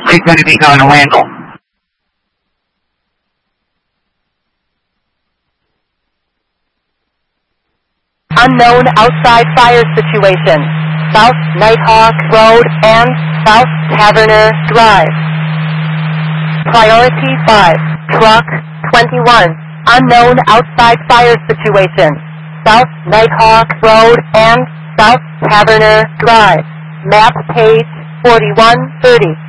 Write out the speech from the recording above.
Identity on Randall. Unknown outside fire situation. South Nighthawk Road and South Taverner Drive. Priority 5. Truck 21. Unknown outside fire situation. South Nighthawk Road and South Taverner Drive. Map page 4130.